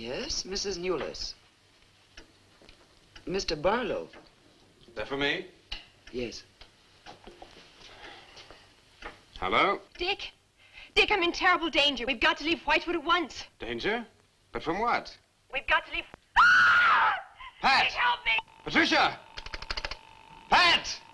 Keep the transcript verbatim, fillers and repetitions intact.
Yes, Missus Newless. Mister Barlow. That for me? Yes. Hello? Dick. Dick, I'm in terrible danger. We've got to leave Whitewood at once. Danger? But from what? We've got to leave... Ah! Pat! Dick, help me! Patricia! Pat!